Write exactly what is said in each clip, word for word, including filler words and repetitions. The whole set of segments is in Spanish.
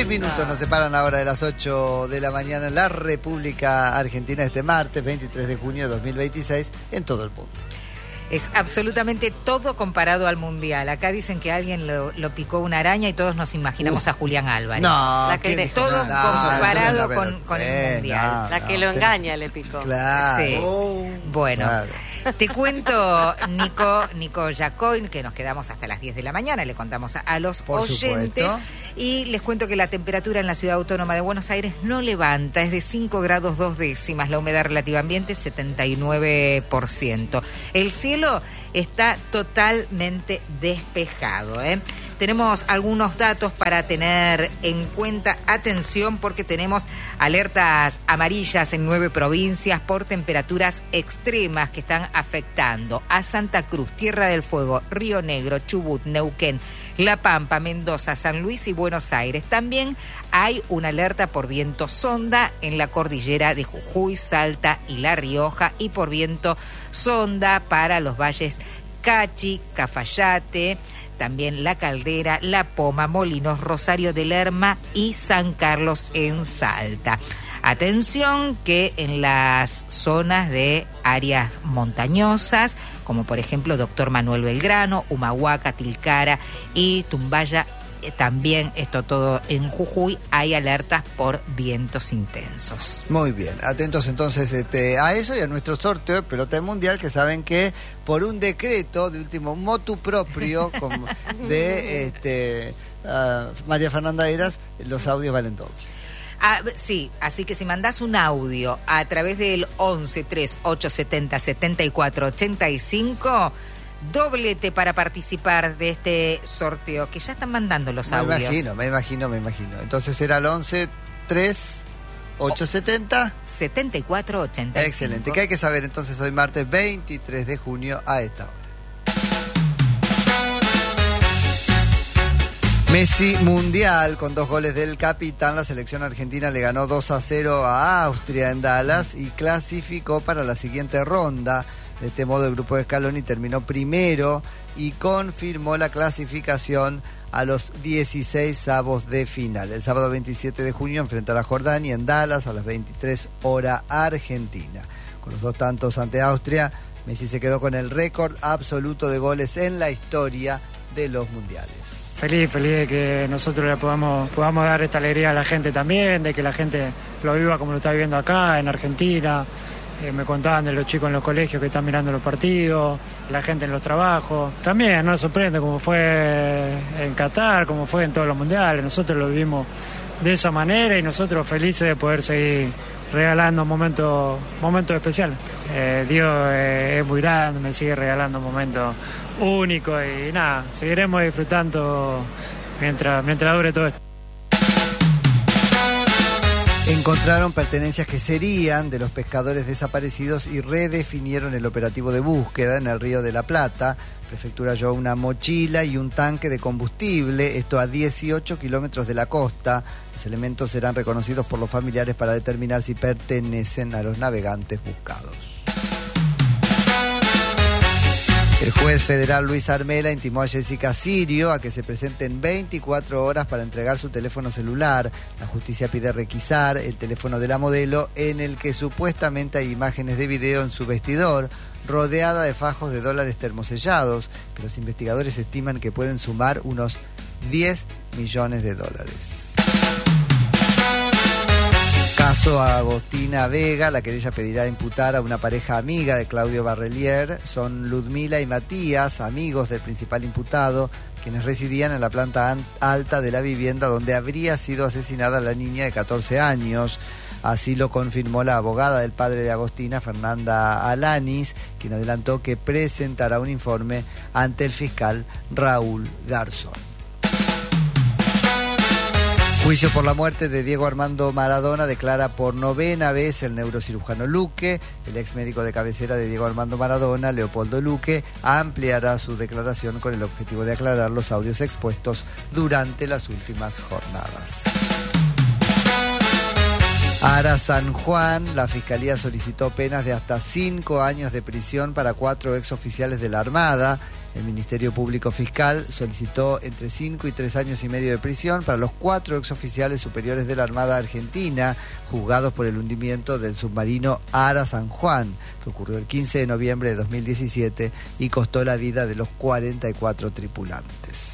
minutos nos separan ahora de las ocho de la mañana en la República Argentina este martes veintitrés de junio de dos mil veintiséis en todo el mundo. Es absolutamente todo comparado al Mundial. Acá dicen que alguien lo, lo picó una araña y todos nos imaginamos uh. a Julián Álvarez. No, la que le, todo no, comparado no, con, con el Mundial. No, la que no, lo engaña le picó. Claro. Sí. Oh, bueno. Claro. Te cuento, Nico, Nico Yacoin, que nos quedamos hasta las diez de la mañana, le contamos a, a los Por oyentes. Supuesto. Y les cuento que la temperatura en la Ciudad Autónoma de Buenos Aires no levanta, es de cinco grados dos décimas, la humedad relativa ambiente setenta y nueve por ciento. El cielo está totalmente despejado, ¿eh? Tenemos algunos datos para tener en cuenta. Atención, porque tenemos alertas amarillas en nueve provincias por temperaturas extremas que están afectando a Santa Cruz, Tierra del Fuego, Río Negro, Chubut, Neuquén, La Pampa, Mendoza, San Luis y Buenos Aires. También hay una alerta por viento sonda en la cordillera de Jujuy, Salta y La Rioja, y por viento sonda para los valles Cachi, Cafayate, también La Caldera, La Poma, Molinos, Rosario de Lerma y San Carlos en Salta. Atención que en las zonas de áreas montañosas, como por ejemplo Doctor Manuel Belgrano, Humahuaca, Tilcara y Tumbaya, también esto todo en Jujuy, hay alertas por vientos intensos. Muy bien, atentos entonces este, a eso y a nuestro sorteo de pelota del mundial, que saben que por un decreto de último motu propio como de este, uh, María Fernanda Heras, los audios valen doble. Ah, sí, así que si mandás un audio a través del once tres ocho setenta setenta y cuatro ochenta y cinco, doblete para participar de este sorteo, que ya están mandando los me audios. Me imagino, me imagino, me imagino. Entonces será el once tres ocho setenta setenta y cuatro ochenta y cinco. Excelente. ¿Qué hay que saber entonces hoy martes veintitrés de junio a esta hora? Messi mundial con dos goles del capitán. La selección argentina le ganó dos a cero a Austria en Dallas y clasificó para la siguiente ronda. De este modo el grupo de Scaloni terminó primero y confirmó la clasificación a los dieciséis avos de final. El sábado veintisiete de junio enfrentará a Jordania en Dallas a las veintitrés hora Argentina. Con los dos tantos ante Austria, Messi se quedó con el récord absoluto de goles en la historia de los mundiales. Feliz, feliz de que nosotros le podamos, podamos dar esta alegría a la gente también, de que la gente lo viva como lo está viviendo acá en Argentina. Eh, me contaban de los chicos en los colegios que están mirando los partidos, la gente en los trabajos. También nos sorprende como fue en Qatar, como fue en todos los mundiales. Nosotros lo vivimos de esa manera y nosotros felices de poder seguir regalando momentos momentos especiales. Eh, Dios eh, es muy grande, me sigue regalando momentos únicos y nada, seguiremos disfrutando mientras, mientras dure todo esto. Encontraron pertenencias que serían de los pescadores desaparecidos y redefinieron el operativo de búsqueda en el Río de la Plata. Prefectura halló una mochila y un tanque de combustible, esto a dieciocho kilómetros de la costa. Los elementos serán reconocidos por los familiares para determinar si pertenecen a los navegantes buscados. El juez federal Luis Armela intimó a Jessica Sirio a que se presente en veinticuatro horas para entregar su teléfono celular. La justicia pide requisar el teléfono de la modelo, en el que supuestamente hay imágenes de video en su vestidor, rodeada de fajos de dólares termosellados, que los investigadores estiman que pueden sumar unos diez millones de dólares. Caso a Agostina Vega, la querella pedirá imputar a una pareja amiga de Claudio Barrelier. Son Ludmila y Matías, amigos del principal imputado, quienes residían en la planta alta de la vivienda donde habría sido asesinada la niña de catorce años. Así lo confirmó la abogada del padre de Agostina, Fernanda Alanis, quien adelantó que presentará un informe ante el fiscal Raúl Garzón. Juicio por la muerte de Diego Armando Maradona declara por novena vez el neurocirujano Luque. El ex médico de cabecera de Diego Armando Maradona, Leopoldo Luque, ampliará su declaración con el objetivo de aclarar los audios expuestos durante las últimas jornadas. Ara San Juan, la Fiscalía solicitó penas de hasta cinco años de prisión para cuatro exoficiales de la Armada. El Ministerio Público Fiscal solicitó entre cinco y tres años y medio de prisión para los cuatro exoficiales superiores de la Armada Argentina, juzgados por el hundimiento del submarino Ara San Juan, que ocurrió el quince de noviembre de dos mil diecisiete y costó la vida de los cuarenta y cuatro tripulantes.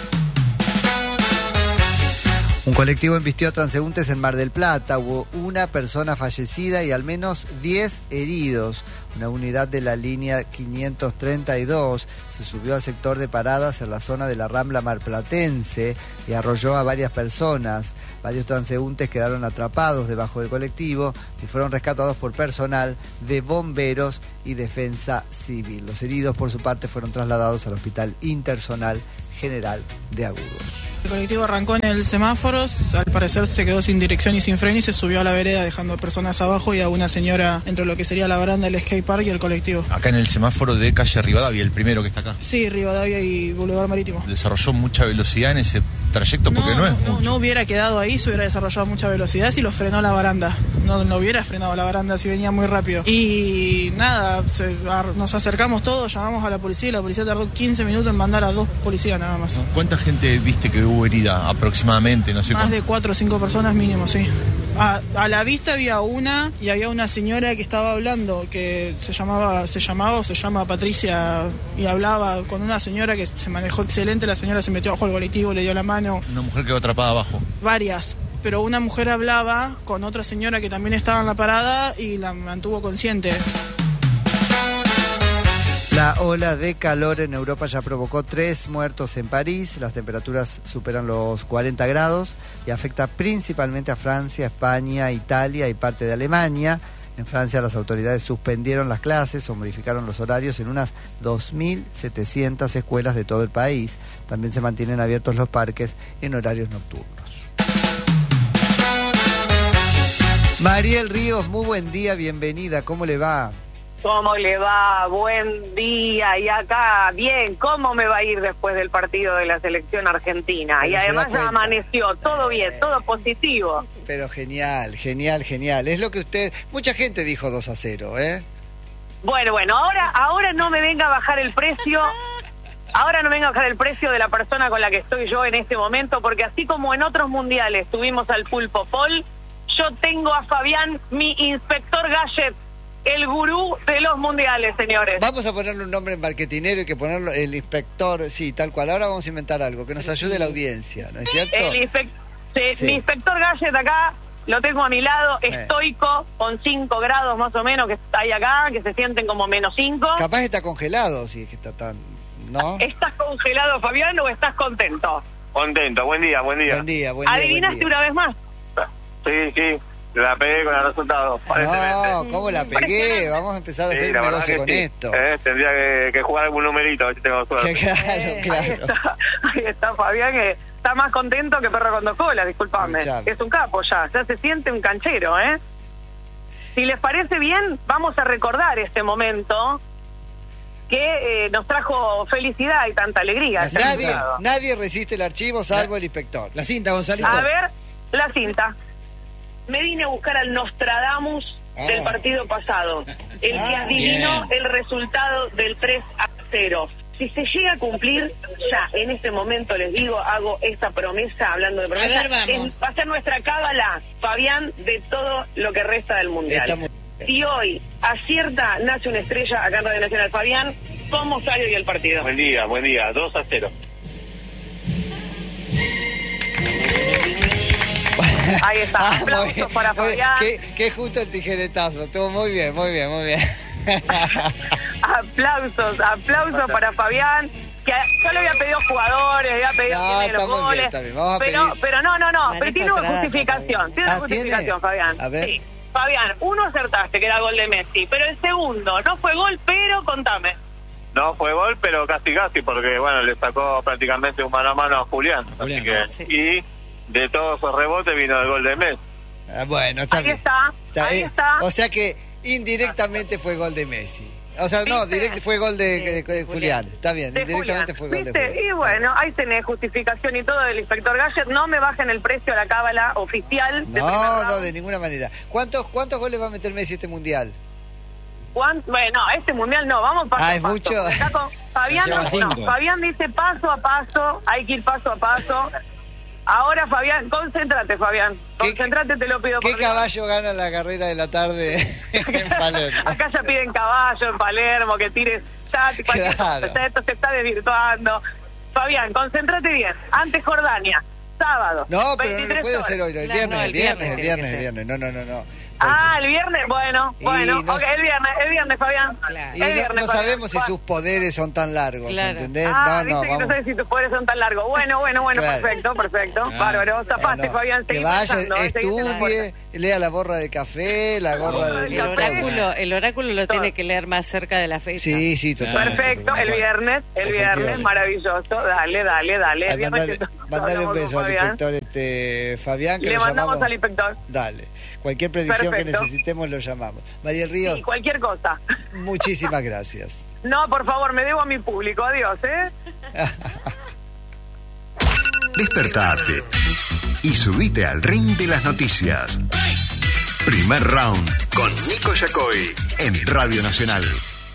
Un colectivo embistió a transeúntes en Mar del Plata. Hubo una persona fallecida y al menos diez heridos. Una unidad de la línea quinientos treinta y dos se subió al sector de paradas en la zona de la Rambla marplatense y arrolló a varias personas. Varios transeúntes quedaron atrapados debajo del colectivo y fueron rescatados por personal de bomberos y defensa civil. Los heridos, por su parte, fueron trasladados al Hospital Interzonal General de Agudos. El colectivo arrancó en el semáforo, al parecer se quedó sin dirección y sin freno y se subió a la vereda dejando a personas abajo y a una señora entre lo que sería la baranda del skate park y el colectivo. Acá en el semáforo de calle Rivadavia, el primero que está acá. Sí, Rivadavia y Boulevard Marítimo. ¿Desarrolló mucha velocidad en ese trayecto? Porque no, no es no, mucho. No hubiera quedado ahí, se hubiera desarrollado mucha velocidad si lo frenó la baranda. No, no hubiera frenado la baranda si venía muy rápido. Y nada, se, a, nos acercamos todos, llamamos a la policía y la policía tardó quince minutos en mandar a dos policías nada más. ¿Cuánta gente viste que hubo herida aproximadamente? No sé. Más cuánto. de cuatro o cinco personas mínimo, sí. A, a la vista había una y había una señora que estaba hablando, que se llamaba, se llamaba o se llama Patricia y hablaba con una señora que se manejó excelente. La señora se metió bajo el colectivo, le dio la mano. Una mujer quedó atrapada abajo. Varias. Pero una mujer hablaba con otra señora que también estaba en la parada y la mantuvo consciente. La ola de calor en Europa ya provocó tres muertos en París. Las temperaturas superan los cuarenta grados y afecta principalmente a Francia, España, Italia y parte de Alemania. En Francia las autoridades suspendieron las clases o modificaron los horarios en unas dos mil setecientas escuelas de todo el país. También se mantienen abiertos los parques en horarios nocturnos. Mariel Ríos, muy buen día, bienvenida, ¿cómo le va? ¿Cómo le va? Buen día. Y acá, bien, ¿cómo me va a ir después del partido de la selección argentina? Pero y además ya cuenta. amaneció, todo bien, todo positivo. Pero genial, genial, genial. Es lo que usted... Mucha gente dijo dos a cero, ¿eh? Bueno, bueno, ahora, ahora no me venga a bajar el precio... Ahora no venga a bajar el precio de la persona con la que estoy yo en este momento, porque así como en otros mundiales tuvimos al Pulpo Paul, yo tengo a Fabián, mi inspector Gadget, el gurú de los mundiales, señores. Vamos a ponerle un nombre en marketinero y que ponerlo el inspector, sí, tal cual. Ahora vamos a inventar algo que nos ayude la audiencia, ¿no es cierto? El inspec sí, Sí. Mi inspector Gadget acá, lo tengo a mi lado, Eh. estoico, con cinco grados más o menos, que está ahí acá, que se sienten como menos cinco. Capaz está congelado, si es que está tan... ¿No? ¿Estás congelado, Fabián, o estás contento? Contento, buen día, buen día. Buen día, buen día. ¿Adivinaste buen día. una vez más? Sí, sí, la pegué con el resultado. No, ¿cómo la pegué? Vamos a empezar a hacer Sí, un la verdad negocio que con sí. esto. Eh, tendría que, que jugar algún numerito, a ver si tengo suerte. Claro, Ahí claro. está, ahí está Fabián, que está más contento que perro con dos colas, disculpame. Escuchame. Es un capo ya, ya se siente un canchero, ¿eh? Si les parece bien, vamos a recordar este momento que eh, nos trajo felicidad y tanta alegría. este Nadie, resultado. nadie resiste el archivo salvo el inspector. La cinta, Gonzalito. A ver, la cinta. Me vine a buscar al Nostradamus Ah. del partido pasado, el que Ah, adivinó el resultado del tres a cero. Si se llega a cumplir, ya en este momento les digo, hago esta promesa, hablando de promesa, ver, vamos. es- va a ser nuestra cábala, Fabián, de todo lo que resta del Mundial. Está muy Si hoy acierta, nace una estrella acá en Radio Nacional. Fabián, ¿cómo sale hoy el partido? Buen día, buen día, dos a cero. Ahí está, Ah, muy aplausos bien, para muy bien. Fabián. Qué, qué justo el tijeretazo. Estuvo muy bien, muy bien, muy bien. Aplausos, aplausos para Fabián, que yo le había pedido jugadores, le había pedido No, quién de está los muy bien, goles, está bien, vamos a pero, pedir. pero no, no, no, Manejo pero tiene una atrás, justificación, tiene una Ah, ¿tiene? justificación, Fabián. A ver. Sí. Fabián, uno acertaste, que era gol de Messi, pero el segundo no fue gol, pero contame. No fue gol, pero casi casi, porque bueno, le sacó prácticamente un mano a mano a Julián. Julián, así que, y de todos esos rebotes vino el gol de Messi. Ah, bueno, está Ahí bien. está, ahí eh, está. O sea que indirectamente fue gol de Messi. O sea, no, ¿Viste? directo fue gol de, de- de Julián. Está bien, De indirectamente Julián. fue gol de ¿Viste? Julián. Y bueno, ahí tenés justificación y todo del inspector Gadget. No me bajen el precio a la cábala oficial. de primer No, round. no, de ninguna manera. ¿Cuántos cuántos goles va a meter Messi este mundial? Juan, bueno, este mundial no, vamos paso Ah, a ¿es paso. mucho? Acá con, Fabián, Lleva no, cinco. no, Fabián dice paso a paso, hay que ir paso a paso. Ahora, Fabián, concéntrate, Fabián. Concéntrate, te lo pido ¿Qué por Dios. caballo gana la carrera de la tarde en Palermo? Acá ya piden caballo en Palermo, que tires ya, cualquier Claro. cosa, esto se está desvirtuando. Fabián, concéntrate bien. Antes Jordania, sábado. No, pero no veintitrés lo puede horas. hacer hoy, no, el Claro, viernes, no, el el viernes, viernes el tiene viernes, que el ser. viernes. No, no, no, no. Ah, el viernes, bueno, Y bueno, no ok, sé- el viernes, el viernes, Fabián. Claro. Y El no, viernes, no Fabián. sabemos si Bueno. sus poderes son tan largos, Claro. ¿entendés? Ah, no, no, viste que no vamos. sabes si tus poderes son tan largos. Bueno, bueno, bueno, Claro. perfecto, perfecto. Ah. Bárbaro, zapaste, No, no. Fabián, Que seguí vaya, pensando, eh, seguí en la estudie, lea la borra de café, la gorra El de... El oráculo, el oráculo lo Todo. tiene que leer más cerca de la fecha. Sí, sí, totalmente. Perfecto, el viernes, el viernes, Efectivamente. maravilloso. Dale, dale, dale. Ay, El viernes mandale, que- mandale un hablamos beso con al Fabián. inspector este, Fabián, que Le lo mandamos llamamos. al inspector. Dale. Cualquier predicción Perfecto. que necesitemos lo llamamos. María del Río, Sí, cualquier cosa. muchísimas gracias. No, por favor, me debo a mi público. Adiós, ¿eh? Despertate y subite al ring de las noticias. Primer round con Nico Yacoy en Radio Nacional.